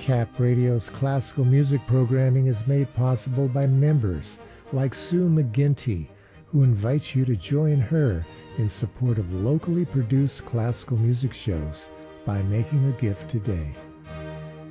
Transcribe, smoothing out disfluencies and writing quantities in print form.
ACAP Radio's classical music programming is made possible by members like Sue McGinty, who invites you to join her in support of locally produced classical music shows by making a gift today.